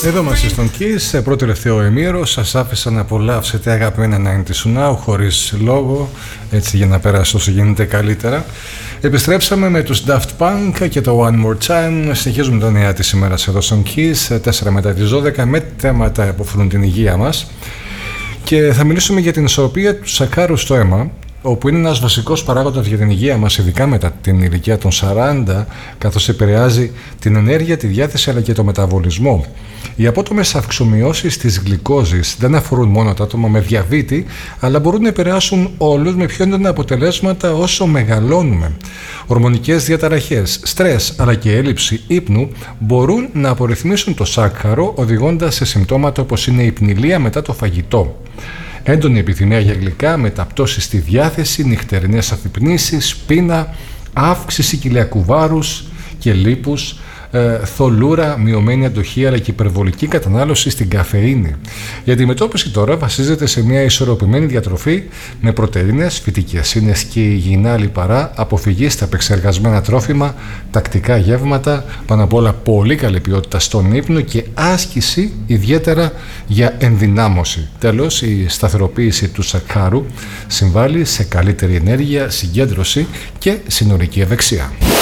Εδώ είμαστε στον Kiss, σε πρώτο τελευταίο ημίρο. Σας άφησα να απολαύσετε αγαπημένα 90's Now χωρίς λόγο, έτσι για να περάσει όσο γίνεται καλύτερα. Επιστρέψαμε με τους Daft Punk και το One More Time. Συνεχίζουμε τα νέα της ημέρας εδώ στον Kiss, 4 μετά τις 12, με θέματα που αφορούν την υγεία μας. Και θα μιλήσουμε για την ισορροπία του σακάρου στο αίμα, όπου είναι ένας βασικός παράγοντας για την υγεία μας, ειδικά μετά την ηλικία των 40, καθώς επηρεάζει την ενέργεια, τη διάθεση αλλά και το μεταβολισμό. Οι απότομες αυξομοιώσεις της γλυκόζης δεν αφορούν μόνο τα άτομα με διαβήτη, αλλά μπορούν να επηρεάσουν όλους με πιο έντονα αποτελέσματα όσο μεγαλώνουμε. Ορμονικές διαταραχές, στρες αλλά και έλλειψη ύπνου μπορούν να απορριθμίσουν το σάκχαρο, οδηγώντας σε συμπτώματα όπως είναι η πνηλία μετά το φαγητό. Έντονη επιθυμία για γλυκά, μεταπτώσεις στη διάθεση, νυχτερινές αφυπνήσεις, πείνα, αύξηση κοιλιακού βάρους και λίπους, θολούρα, μειωμένη αντοχή αλλά και υπερβολική κατανάλωση στην καφεΐνη. Η αντιμετώπιση τώρα βασίζεται σε μια ισορροπημένη διατροφή με πρωτεΐνες, φυτικές και υγιεινά λιπαρά, αποφυγή στα επεξεργασμένα τρόφιμα, τακτικά γεύματα, πάνω απ' όλα πολύ καλή ποιότητα στον ύπνο και άσκηση, ιδιαίτερα για ενδυνάμωση. Τέλος, η σταθεροποίηση του σακχάρου συμβάλλει σε καλύτερη ενέργεια, συγκέντρωση και συνολική ευεξία.